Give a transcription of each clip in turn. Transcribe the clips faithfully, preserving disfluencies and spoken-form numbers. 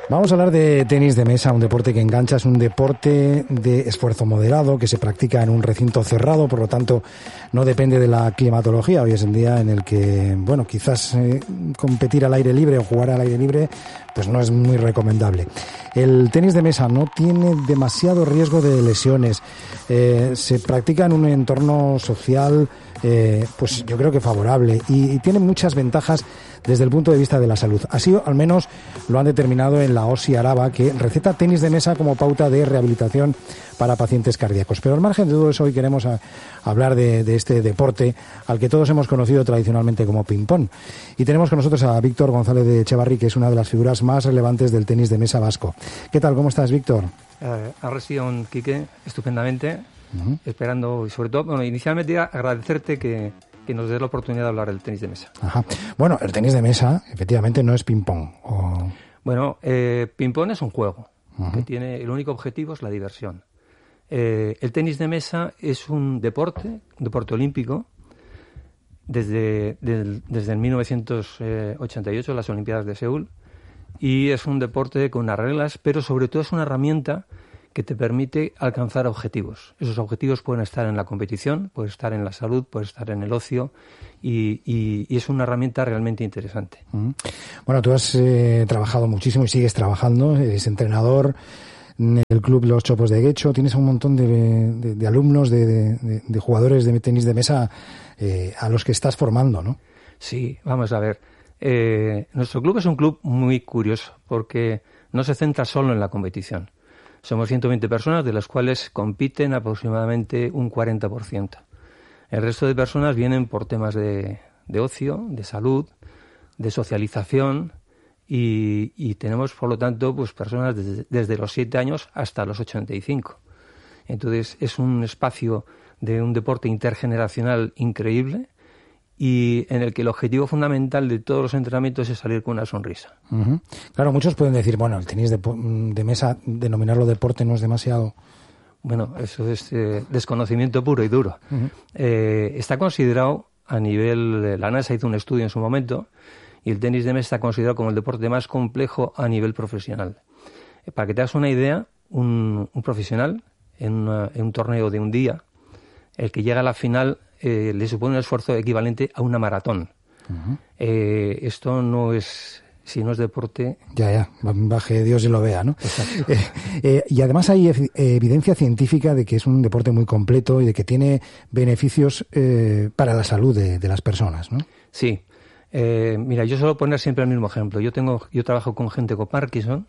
Vamos a hablar de tenis de mesa, un deporte que engancha, es un deporte de esfuerzo moderado que se practica en un recinto cerrado, por lo tanto no depende de la climatología. Hoy es el día en el que, bueno, quizás eh, competir al aire libre o jugar al aire libre pues no es muy recomendable. El tenis de mesa no tiene demasiado riesgo de lesiones, eh, se practica en un entorno social eh, pues yo creo que favorable y, y tiene muchas ventajas desde el punto de vista de la salud. Así al menos lo han determinado en la O S I Araba, que receta tenis de mesa como pauta de rehabilitación para pacientes cardíacos. Pero al margen de todo eso, hoy queremos a, hablar de, de este deporte al que todos hemos conocido tradicionalmente como ping-pong. Y tenemos con nosotros a Víctor González de Echevarri, que es una de las figuras más relevantes del tenis de mesa vasco. ¿Qué tal? ¿Cómo estás, Víctor? Eh, ha recibido un Quique estupendamente, Uh-huh. esperando, y sobre todo, bueno, inicialmente agradecerte que, que nos des la oportunidad de hablar del tenis de mesa. Ajá. Bueno, el tenis de mesa, efectivamente, no es ping-pong. O... Bueno, eh, ping-pong es un juego Uh-huh. que tiene, el único objetivo es la diversión. Eh, el tenis de mesa es un deporte, un deporte olímpico, desde, del, desde el mil novecientos ochenta y ocho, las Olimpiadas de Seúl, y es un deporte con unas reglas, pero sobre todo es una herramienta que te permite alcanzar objetivos. Esos objetivos pueden estar en la competición, pueden estar en la salud, pueden estar en el ocio, y, y, y es una herramienta realmente interesante. Uh-huh. Bueno, tú has eh, trabajado muchísimo y sigues trabajando, eres entrenador en el club Los Chopos de Guecho, tienes un montón de, de, de alumnos, de, de, de jugadores de tenis de mesa eh, a los que estás formando, ¿no? Sí, vamos a ver. Eh, nuestro club es un club muy curioso porque no se centra solo en la competición. Somos ciento veinte personas, de las cuales compiten aproximadamente un cuarenta por ciento. El resto de personas vienen por temas de, de ocio, de salud, de socialización y, y tenemos, por lo tanto, pues personas desde, desde los siete años hasta los ochenta y cinco. Entonces, es un espacio de un deporte intergeneracional increíble y en el que el objetivo fundamental de todos los entrenamientos es salir con una sonrisa. Uh-huh. Claro, muchos pueden decir, bueno, el tenis de, de mesa, denominarlo deporte no es demasiado... Bueno, eso es eh, desconocimiento puro y duro. Uh-huh. Eh, está considerado a nivel... La NASA hizo un estudio en su momento y el tenis de mesa está considerado como el deporte más complejo a nivel profesional. Eh, para que te hagas una idea, un, un profesional en, una, en un torneo de un día, el que llega a la final... Eh, le supone un esfuerzo equivalente a una maratón. Uh-huh. Eh, esto no es, si no es deporte... Ya, ya, baje Dios y lo vea, ¿no? Exacto. Eh, eh, y además hay ev- evidencia científica de que es un deporte muy completo y de que tiene beneficios eh, para la salud de, de las personas, ¿no? Sí. Eh, mira, yo suelo poner siempre el mismo ejemplo. Yo tengo, yo trabajo con gente con Parkinson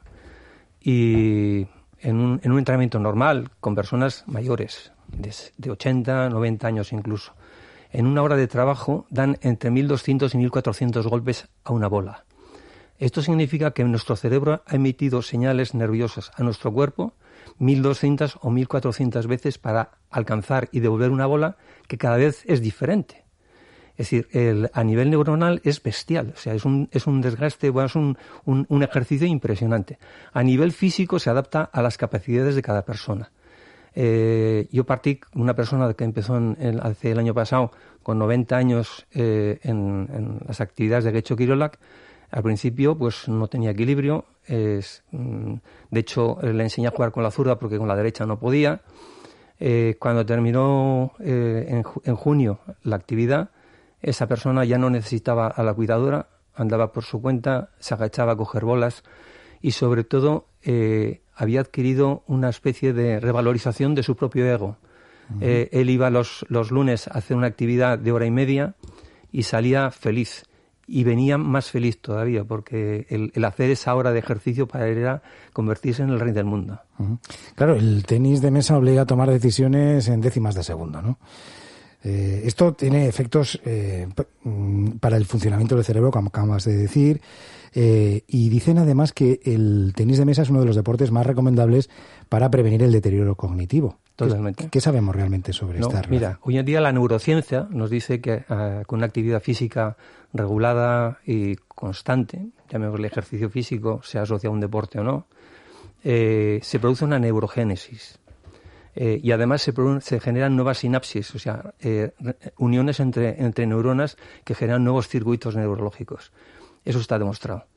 y en un, en un entrenamiento normal con personas mayores, de, de ochenta, noventa años incluso. En una hora de trabajo dan entre mil doscientos y mil cuatrocientos golpes a una bola. Esto significa que nuestro cerebro ha emitido señales nerviosas a nuestro cuerpo mil doscientas o mil cuatrocientas veces para alcanzar y devolver una bola que cada vez es diferente. Es decir, el, a nivel neuronal es bestial, o sea, es un, es un desgaste, bueno, es un, un, un ejercicio impresionante. A nivel físico se adapta a las capacidades de cada persona. Eh, yo partí una persona que empezó en, en, hace el año pasado con noventa años eh, en, en las actividades de Getxo Kirolak. Al principio pues no tenía equilibrio, es, de hecho le enseñé a jugar con la zurda porque con la derecha no podía. Eh, cuando terminó eh, en, en junio la actividad, esa persona ya no necesitaba a la cuidadora, andaba por su cuenta, se agachaba a coger bolas y sobre todo eh, había adquirido una especie de revalorización de su propio ego. Uh-huh. Eh, él iba los, los lunes a hacer una actividad de hora y media y salía feliz. Y venía más feliz todavía, porque el, el hacer esa hora de ejercicio para él era convertirse en el rey del mundo. Uh-huh. Claro, el tenis de mesa obliga a tomar decisiones en décimas de segundo, ¿no? Eh, esto tiene efectos eh, para el funcionamiento del cerebro, como acabas de decir, eh, y dicen además que el tenis de mesa es uno de los deportes más recomendables para prevenir el deterioro cognitivo. Totalmente. ¿Qué, qué sabemos realmente sobre no, esta relación? Mira, hoy en día la neurociencia nos dice que uh, con una actividad física regulada y constante, llamémosle ejercicio físico, sea asociado a un deporte o no, eh, se produce una neurogénesis. Eh, y además se, se generan nuevas sinapsis, o sea, eh, uniones entre, entre neuronas que generan nuevos circuitos neurológicos. Eso está demostrado.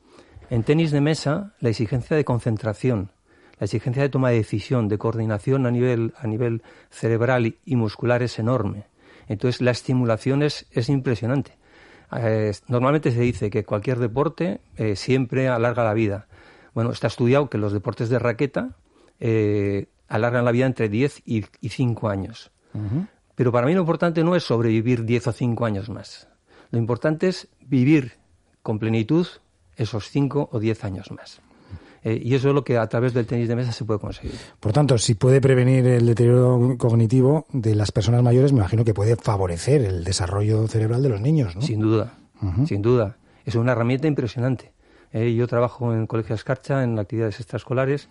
En tenis de mesa, la exigencia de concentración, la exigencia de toma de decisión, de coordinación a nivel, a nivel cerebral y muscular es enorme. Entonces, la estimulación es, es impresionante. Eh, normalmente se dice que cualquier deporte eh, siempre alarga la vida. Bueno, está estudiado que los deportes de raqueta eh, alargan la vida entre diez y cinco años. Uh-huh. Pero para mí lo importante no es sobrevivir diez o cinco años más. Lo importante es vivir con plenitud esos cinco o diez años más. Eh, y eso es lo que a través del tenis de mesa se puede conseguir. Por tanto, si puede prevenir el deterioro cognitivo de las personas mayores, me imagino que puede favorecer el desarrollo cerebral de los niños, ¿no? Sin duda, uh-huh. sin duda. Es una herramienta impresionante. Eh, yo trabajo en Colegio Escarcha, en actividades extraescolares,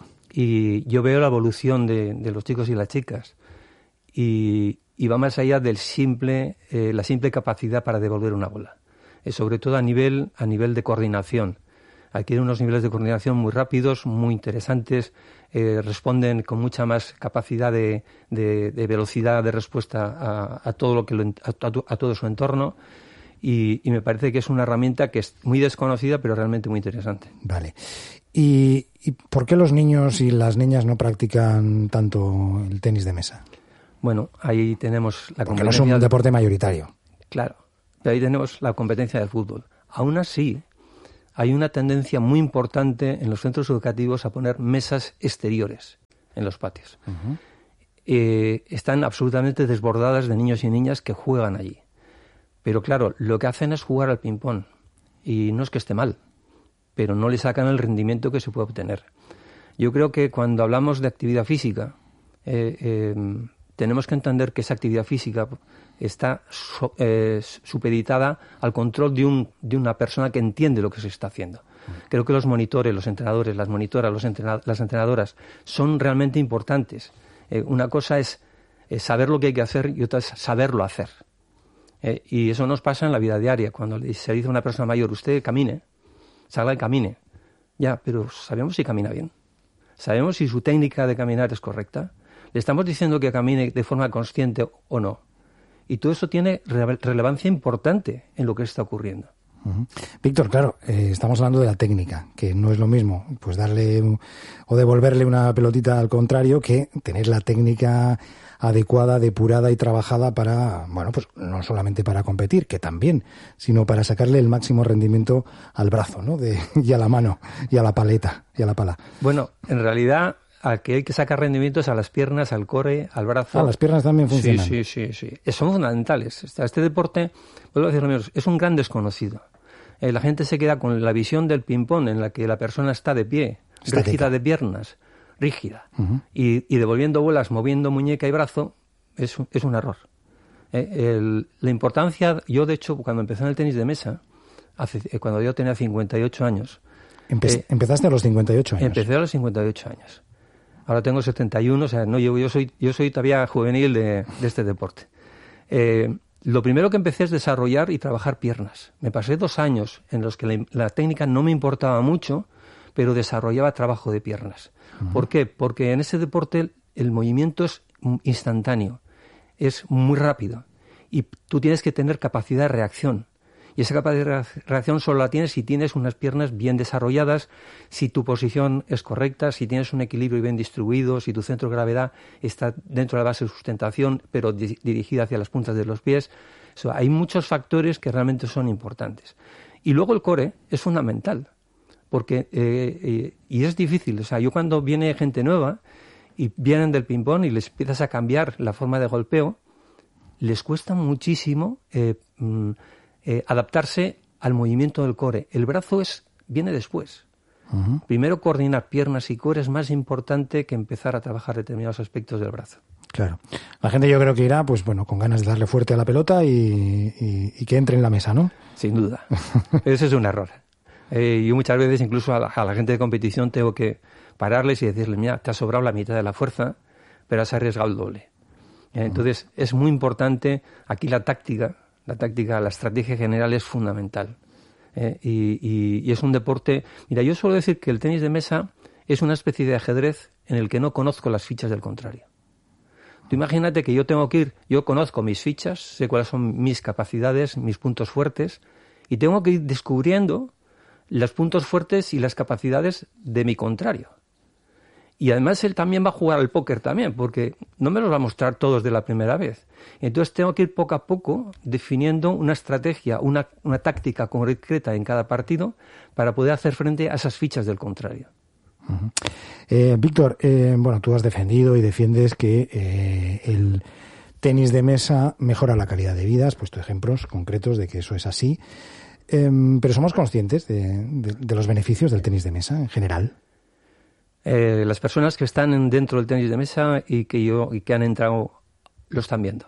y yo veo la evolución de, de los chicos y las chicas. Y, y va más allá del simple, eh, la simple capacidad para devolver una bola. Eh, sobre todo a nivel, a nivel de coordinación. Adquieren unos niveles de coordinación muy rápidos, muy interesantes, eh, responden con mucha más capacidad de, de, de velocidad de respuesta a, a todo lo que lo, a, a todo su entorno, y, y me parece que es una herramienta que es muy desconocida pero realmente muy interesante. Vale. ¿Y, y por qué los niños y las niñas no practican tanto el tenis de mesa? Bueno, ahí tenemos la Porque no es un deporte mayoritario. Claro, pero ahí tenemos la competencia del fútbol. Aún así, hay una tendencia muy importante en los centros educativos a poner mesas exteriores en los patios. Uh-huh. Eh, están absolutamente desbordadas de niños y niñas que juegan allí. Pero claro, lo que hacen es jugar al ping-pong. Y no es que esté mal, pero no le sacan el rendimiento que se puede obtener. Yo creo que cuando hablamos de actividad física, eh, eh, tenemos que entender que esa actividad física está so, eh, supeditada al control de, un, de una persona que entiende lo que se está haciendo. Creo que los monitores, los entrenadores, las monitoras, los entrenad- las entrenadoras son realmente importantes. Eh, una cosa es eh, saber lo que hay que hacer y otra es saberlo hacer. Eh, y eso nos pasa en la vida diaria. Cuando se dice a una persona mayor, usted camine, salga y camine. Ya, pero ¿sabemos si camina bien? ¿Sabemos si su técnica de caminar es correcta? ¿Le estamos diciendo que camine de forma consciente o no? Y todo eso tiene re- relevancia importante en lo que está ocurriendo. Uh-huh. Víctor, claro, eh, estamos hablando de la técnica, que no es lo mismo pues darle un, o devolverle una pelotita al contrario que tener la técnica adecuada, depurada y trabajada para, bueno, pues no solamente para competir, que también, sino para sacarle el máximo rendimiento al brazo, ¿no? De, y a la mano, y a la paleta, y a la pala. Bueno, en realidad, al que hay que sacar rendimientos a las piernas, al core, al brazo. Ah, las piernas también funcionan. Sí, sí, sí, sí. Son fundamentales. Este deporte, vuelvo a decir lo mismo, es un gran desconocido. Eh, la gente se queda con la visión del ping-pong en la que la persona está de pie, Estática. rígida de piernas, rígida, uh-huh. y, y devolviendo bolas, moviendo muñeca y brazo, es un, es un error. Eh, el, la importancia, yo de hecho, cuando empecé en el tenis de mesa, hace, eh, cuando yo tenía cincuenta y ocho años... Empe- eh, ¿Empezaste a los cincuenta y ocho años? Empecé a los cincuenta y ocho años. Ahora tengo setenta y uno, o sea, no, yo, yo, soy, yo soy todavía juvenil de, de este deporte. Eh, lo primero que empecé es desarrollar y trabajar piernas. Me pasé dos años en los que la, la técnica no me importaba mucho, pero desarrollaba trabajo de piernas. Uh-huh. ¿Por qué? Porque en ese deporte el, el movimiento es instantáneo, es muy rápido y tú tienes que tener capacidad de reacción. Y esa capacidad de reacción solo la tienes si tienes unas piernas bien desarrolladas, si tu posición es correcta, si tienes un equilibrio bien distribuido, si tu centro de gravedad está dentro de la base de sustentación, pero di- dirigida hacia las puntas de los pies. O sea, hay muchos factores que realmente son importantes. Y luego el core es fundamental, porque eh, eh, y es difícil. O sea, yo cuando viene gente nueva y vienen del ping-pong y les empiezas a cambiar la forma de golpeo, les cuesta muchísimo... Eh, mm, Eh, adaptarse al movimiento del core. El brazo es viene después. Uh-huh. Primero coordinar piernas y core es más importante que empezar a trabajar determinados aspectos del brazo. Claro. La gente yo creo que irá, pues bueno, con ganas de darle fuerte a la pelota y, y, y que entre en la mesa, ¿no? Sin duda. Ese es un error. Eh, yo muchas veces incluso a la, a la gente de competición tengo que pararles y decirles, mira, te ha sobrado la mitad de la fuerza, pero has arriesgado el doble. Eh, entonces uh-huh. es muy importante aquí la táctica. La táctica, la estrategia general es fundamental. Eh, y, y, y es un deporte... Mira, yo suelo decir que el tenis de mesa es una especie de ajedrez en el que no conozco las fichas del contrario. Tú imagínate que yo tengo que ir... Yo conozco mis fichas, sé cuáles son mis capacidades, mis puntos fuertes, y tengo que ir descubriendo los puntos fuertes y las capacidades de mi contrario. Y además él también va a jugar al póker también, porque no me los va a mostrar todos de la primera vez. Entonces tengo que ir poco a poco definiendo una estrategia, una, una táctica concreta en cada partido para poder hacer frente a esas fichas del contrario. Uh-huh. Eh, Víctor, eh, bueno, tú has defendido y defiendes que eh, el tenis de mesa mejora la calidad de vida, has puesto ejemplos concretos de que eso es así, eh, pero ¿somos conscientes de, de, de los beneficios del tenis de mesa en general? Eh, las personas que están dentro del tenis de mesa y que yo y que han entrado lo están viendo.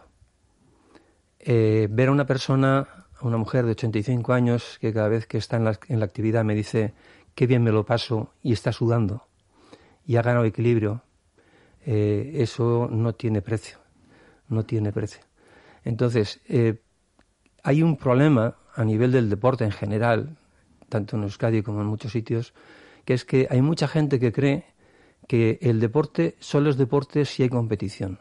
Eh, ver a una persona, a una mujer de ochenta y cinco años que cada vez que está en la, en la actividad me dice qué bien me lo paso y está sudando y ha ganado equilibrio, eh, eso no tiene precio, no tiene precio. Entonces, eh, hay un problema a nivel del deporte en general, tanto en Euskadi como en muchos sitios, que es que hay mucha gente que cree que el deporte solo es deporte si hay competición.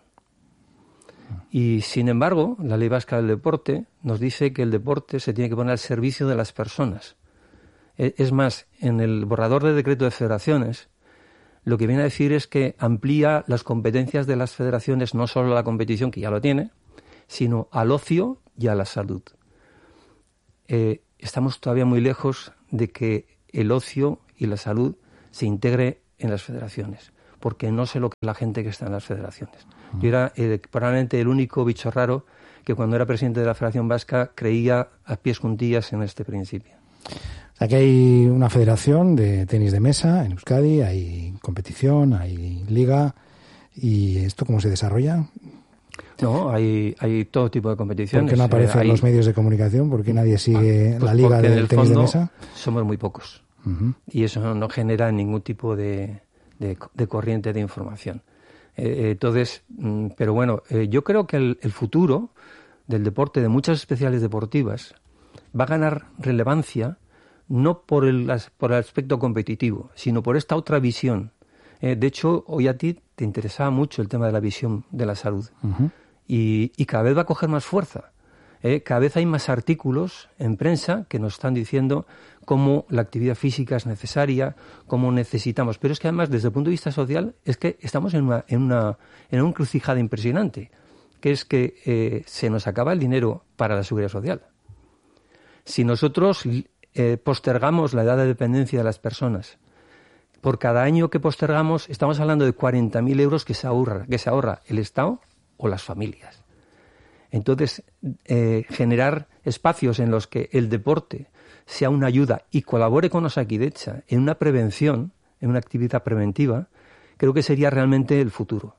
Y, sin embargo, la Ley Vasca del Deporte nos dice que el deporte se tiene que poner al servicio de las personas. Es más, en el borrador de decreto de federaciones, lo que viene a decir es que amplía las competencias de las federaciones no solo a la competición, que ya lo tiene, sino al ocio y a la salud. Eh, estamos todavía muy lejos de que el ocio y la salud se integre en las federaciones, porque no sé lo que es la gente que está en las federaciones. Yo era eh, probablemente el único bicho raro que cuando era presidente de la Federación Vasca creía a pies juntillas en este principio. O sea que hay una federación de tenis de mesa en Euskadi, hay competición, hay liga, ¿y esto cómo se desarrolla? No, hay, hay todo tipo de competiciones. ¿Por qué no aparece eh, en hay... los medios de comunicación? ¿Por qué nadie sigue pues la liga del tenis de mesa? Somos muy pocos. Uh-huh. Y eso no genera ningún tipo de, de, de corriente de información. Eh, entonces, mm, pero bueno, eh, yo creo que el, el futuro del deporte, de muchas especiales deportivas, va a ganar relevancia no por el, por el aspecto competitivo, sino por esta otra visión. Eh, de hecho, hoy a ti te interesaba mucho el tema de la visión de la salud. Uh-huh. y, y cada vez va a coger más fuerza. Eh, cada vez hay más artículos en prensa que nos están diciendo cómo la actividad física es necesaria, cómo necesitamos. Pero es que además, desde el punto de vista social, es que estamos en una, en una, en una encrucijada impresionante, que es que eh, se nos acaba el dinero para la seguridad social. Si nosotros eh, postergamos la edad de dependencia de las personas, por cada año que postergamos, estamos hablando de cuarenta mil euros que se ahorra, que se ahorra el Estado o las familias. Entonces, eh, generar espacios en los que el deporte sea una ayuda y colabore con Osakidetza en una prevención, en una actividad preventiva, creo que sería realmente el futuro.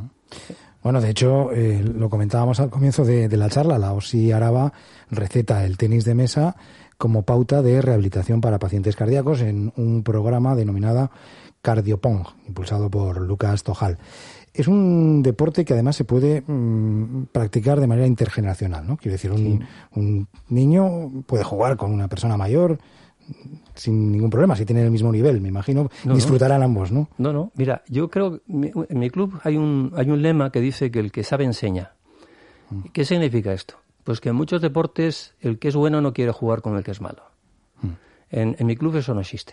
Bueno, de hecho, eh, lo comentábamos al comienzo de, de la charla, la OSI Araba receta el tenis de mesa como pauta de rehabilitación para pacientes cardíacos en un programa denominado Cardiopong, impulsado por Lucas Tojal. Es un deporte que además se puede mmm, practicar de manera intergeneracional, ¿no? Quiero decir, un, sí. un niño puede jugar con una persona mayor sin ningún problema, si tienen el mismo nivel, me imagino, no, disfrutarán no. ambos, ¿no? No, no, mira, yo creo, en mi club hay un, hay un lema que dice que el que sabe enseña. Mm. ¿Qué significa esto? Pues que en muchos deportes el que es bueno no quiere jugar con el que es malo. Mm. En, en mi club eso no existe.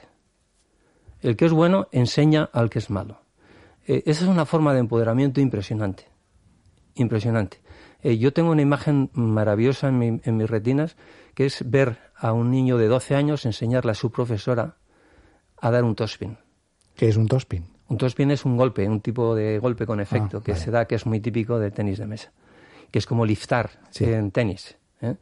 El que es bueno enseña al que es malo. Eh, esa es una forma de empoderamiento impresionante, impresionante. Eh, yo tengo una imagen maravillosa en, mi, en mis retinas, que es ver a un niño de doce años enseñarle a su profesora a dar un topspin. ¿Qué es un topspin? Un topspin es un golpe, un tipo de golpe con efecto ah, que vale. se da, que es muy típico del tenis de mesa, que es como liftar sí. en tenis. ¿eh?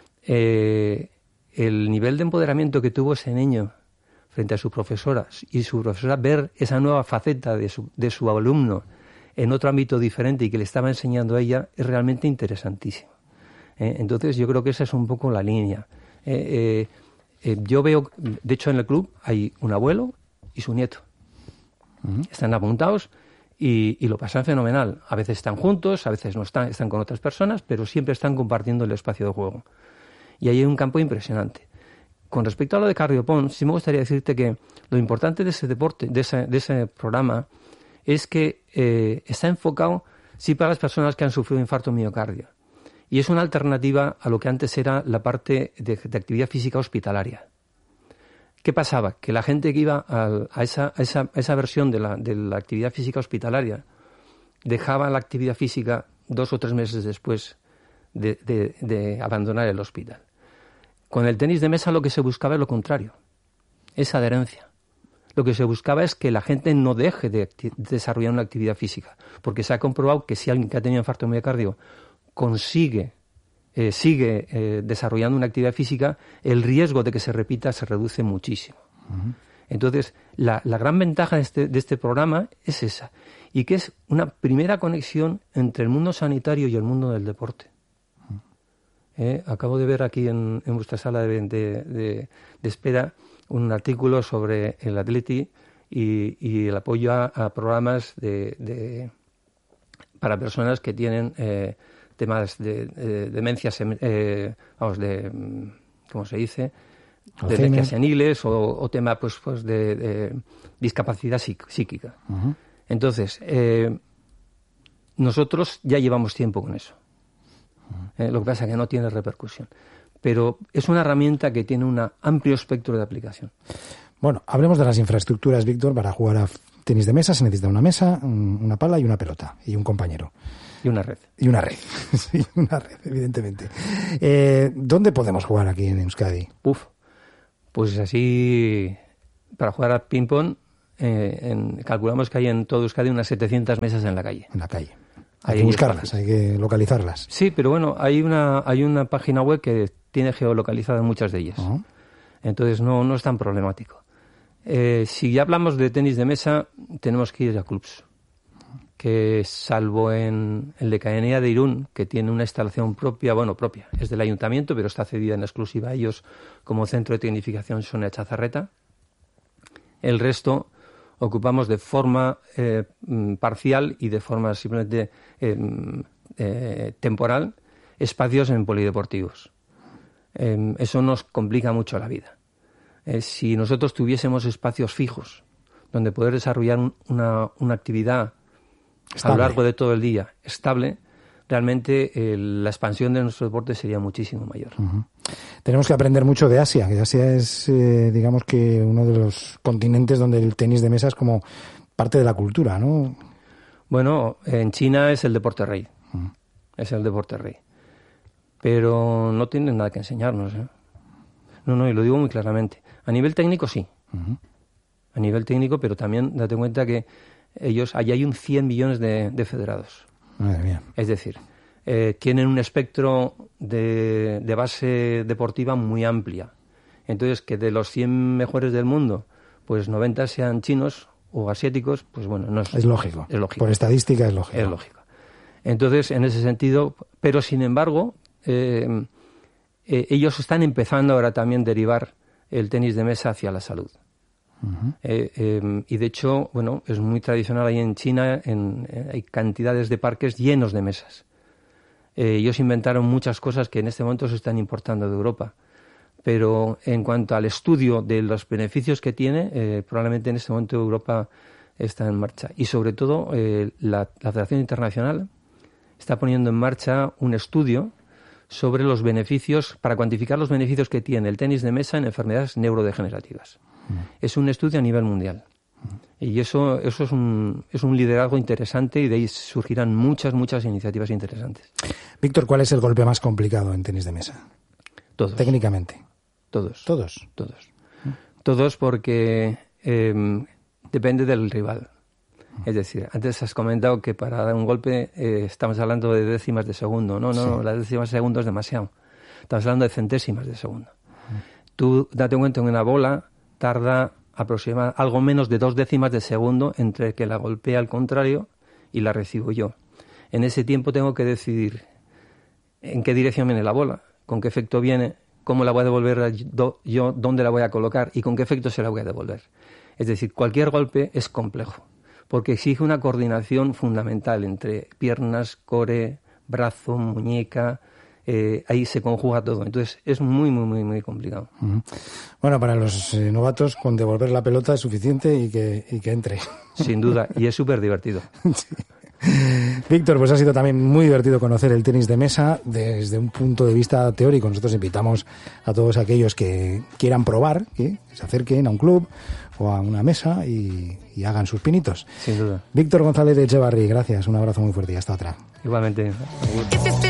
Eh, el nivel de empoderamiento que tuvo ese niño frente a su profesora y su profesora ver esa nueva faceta de su, de su alumno en otro ámbito diferente y que le estaba enseñando a ella es realmente interesantísimo. ¿eh? Entonces yo creo que esa es un poco la línea. Eh, eh, eh, yo veo, de hecho en el club hay un abuelo y su nieto. Uh-huh. Están apuntados y, y lo pasan fenomenal. A veces están juntos, a veces no están, están con otras personas, pero siempre están compartiendo el espacio de juego. Y ahí hay un campo impresionante. Con respecto a lo de Cardiopong, sí me gustaría decirte que lo importante de ese deporte, de ese, de ese programa, es que eh, está enfocado sí para las personas que han sufrido infarto miocardio. Y es una alternativa a lo que antes era la parte de, de actividad física hospitalaria, ¿qué pasaba? Que la gente que iba a, a, esa, a, esa, a esa versión de la, de la actividad física hospitalaria dejaba la actividad física dos o tres meses después de, de, de abandonar el hospital. Con el tenis de mesa lo que se buscaba es lo contrario, es adherencia. Lo que se buscaba es que la gente no deje de, de desarrollar una actividad física, porque se ha comprobado que si alguien que ha tenido infarto miocardio consigue, eh, sigue eh, desarrollando una actividad física, el riesgo de que se repita se reduce muchísimo. Uh-huh. Entonces, la, la gran ventaja de este, de este programa es esa, y que es una primera conexión entre el mundo sanitario y el mundo del deporte. Uh-huh. Eh, acabo de ver aquí en, en vuestra sala de, de, de, de espera un artículo sobre el atleti y, y el apoyo a, a programas de, de para personas que tienen eh, temas de, de demencias, eh, vamos, de, ¿cómo se dice? De demencias seniles o, o tema pues, pues de, de discapacidad psíquica. Uh-huh. Entonces, eh, nosotros ya llevamos tiempo con eso. Uh-huh. Eh, lo que pasa es que no tiene repercusión. Pero es una herramienta que tiene un amplio espectro de aplicación. Bueno, hablemos de las infraestructuras, Víctor. Para jugar a tenis de mesa se necesita una mesa, una pala y una pelota, y un compañero. Y una red. Y una red, sí, una red, evidentemente. Eh, ¿Dónde podemos jugar aquí en Euskadi? Uf, pues así, para jugar a ping-pong, eh, en, calculamos que hay en todo Euskadi unas setecientas mesas en la calle. En la calle. Hay que buscarlas, hay que localizarlas. Sí, pero bueno, hay una hay una página web que tiene geolocalizadas muchas de ellas. Uh-huh. Entonces no, no es tan problemático. Eh, si ya hablamos de tenis de mesa, tenemos que ir a clubs. Que salvo en el de Caenea de Irún, que tiene una instalación propia, bueno, propia, es del ayuntamiento, pero está cedida en exclusiva a ellos como centro de tecnificación Sonia Chazarreta. El resto ocupamos de forma eh, parcial y de forma simplemente eh, eh, temporal espacios en polideportivos. Eh, eso nos complica mucho la vida. Eh, si nosotros tuviésemos espacios fijos donde poder desarrollar un, una, una actividad estable a lo largo de todo el día, estable, realmente eh, la expansión de nuestro deporte sería muchísimo mayor. Uh-huh. Tenemos que aprender mucho de Asia, que Asia es, eh, digamos que uno de los continentes donde el tenis de mesa es como parte de la cultura, ¿no? Bueno, en China es el deporte rey, uh-huh. es el deporte rey, pero no tienen nada que enseñarnos, ¿eh? No, no, y lo digo muy claramente. A nivel técnico sí, uh-huh. a nivel técnico, pero también date cuenta que ellos, allí hay un cien millones de, de federados. Madre mía. Es decir, eh, tienen un espectro de, de base deportiva muy amplia. Entonces, que de los cien mejores del mundo, pues noventa sean chinos o asiáticos, pues bueno, no es, es lógico. Es lógico. Por estadística es lógico. Es lógico. Entonces, en ese sentido, pero sin embargo, eh, eh, ellos están empezando ahora también a derivar el tenis de mesa hacia la salud. Uh-huh. Eh, eh, y de hecho, bueno, es muy tradicional ahí en China, en, en, hay cantidades de parques llenos de mesas. Eh, ellos inventaron muchas cosas que en este momento se están importando de Europa, pero en cuanto al estudio de los beneficios que tiene, eh, probablemente en este momento Europa está en marcha. Y sobre todo, eh, la, la Federación Internacional está poniendo en marcha un estudio sobre los beneficios, para cuantificar los beneficios que tiene el tenis de mesa en enfermedades neurodegenerativas. Es un estudio a nivel mundial. Y eso, eso es un, es un liderazgo interesante y de ahí surgirán muchas, muchas iniciativas interesantes. Víctor, ¿cuál es el golpe más complicado en tenis de mesa? Todos. Técnicamente. Todos. Todos. Todos. Todos porque eh, depende del rival. Es decir, antes has comentado que para dar un golpe eh, estamos hablando de décimas de segundo. No, no, sí. no, las décimas de segundo es demasiado. Estamos hablando de centésimas de segundo. Tú date cuenta que una bola tarda aproximadamente algo menos de dos décimas de segundo entre que la golpea al contrario y la recibo yo. En ese tiempo tengo que decidir en qué dirección viene la bola, con qué efecto viene, cómo la voy a devolver yo, dónde la voy a colocar y con qué efecto se la voy a devolver. Es decir, cualquier golpe es complejo, porque exige una coordinación fundamental entre piernas, core, brazo, muñeca. Eh, ahí se conjuga todo. Entonces es muy, muy, muy, muy complicado. Uh-huh. Bueno, para los eh, novatos, con devolver la pelota es suficiente y que, y que entre. Sin duda, y es súper divertido. Sí. Víctor, pues ha sido también muy divertido conocer el tenis de mesa desde un punto de vista teórico. Nosotros invitamos a todos aquellos que quieran probar, que se acerquen a un club o a una mesa y, y hagan sus pinitos. Sin duda. Víctor González de Echevarri, gracias, un abrazo muy fuerte y hasta otra. Igualmente.